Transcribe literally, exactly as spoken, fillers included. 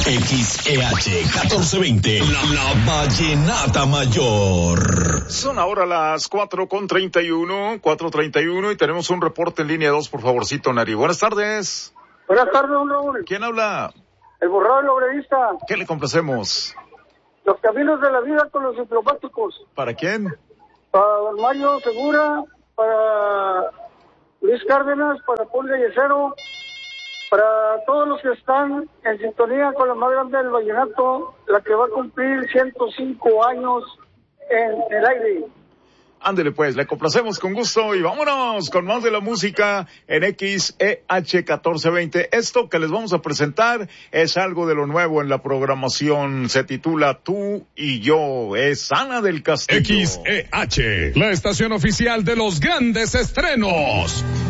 X E H catorce veinte, la, la vallenata mayor. Son ahora las cuatro con treinta y uno, cuatro treinta y uno, y tenemos un reporte en línea dos, por favorcito, Nari. Buenas tardes. Buenas tardes, don Raúl. ¿Quién habla? El borrado del obrerista. ¿Qué le complacemos? Los caminos de la vida con los diplomáticos. ¿Para quién? Para don Mario Segura, para Luis Cárdenas, para Paul Gallecero, para todos los que están en sintonía con la más grande del vallenato, la que va a cumplir ciento cinco años en el aire. Ándele pues, le complacemos con gusto y vámonos con más de la música en X E H catorce veinte. Esto que les vamos a presentar es algo de lo nuevo en la programación. Se titula Tú y Yo. Es Ana del Castillo. X E H, la estación oficial de los grandes estrenos.